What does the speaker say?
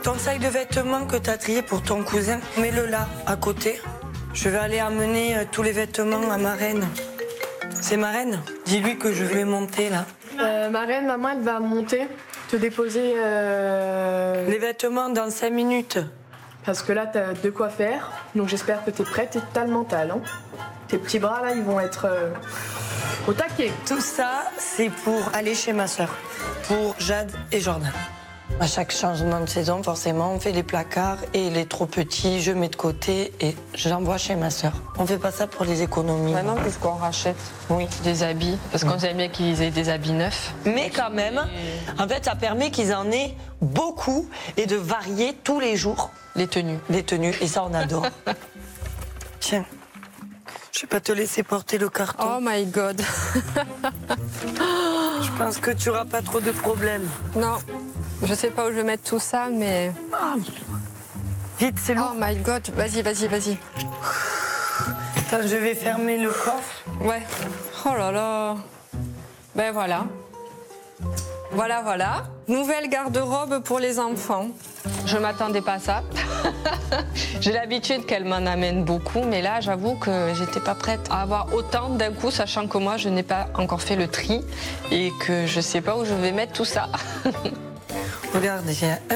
Ton sac de vêtements que t'as trié pour ton cousin, mets-le là, à côté. Je vais aller amener tous les vêtements à ma reine. C'est ma reine? Dis-lui que je vais monter là. Ma reine, maman, elle va monter, te déposer... Les vêtements dans 5 minutes. Parce que là, t'as de quoi faire. Donc j'espère que t'es prête et t'as le mental. Hein. Tes petits bras, là, ils vont être au taquet. Tout ça, c'est pour aller chez ma sœur. Pour Jade et Jordan. À chaque changement de saison, forcément, on fait les placards et les trop petits, je mets de côté et j'envoie chez ma sœur. On fait pas ça pour les économies. Maintenant, puisqu'on rachète des habits, parce qu'on aime bien qu'ils aient des habits neufs. Mais quand même, en fait, ça permet qu'ils en aient beaucoup et de varier tous les jours Les tenues. les tenues. Et ça, on adore. Tiens, je vais pas te laisser porter le carton. Oh my God. Je pense que tu auras pas trop de problèmes. Non, je sais pas où je vais mettre tout ça, mais... Vite, c'est lourd. Oh my God, vas-y, vas-y, vas-y. Attends, je vais fermer le coffre. Ouais. Oh là là. Ben voilà. Voilà, voilà. Nouvelle garde-robe pour les enfants. Je m'attendais pas à ça. J'ai l'habitude qu'elle m'en amène beaucoup, mais là, j'avoue que j'étais pas prête à avoir autant d'un coup, sachant que moi, je n'ai pas encore fait le tri et que je sais pas où je vais mettre tout ça. Regarde, j'ai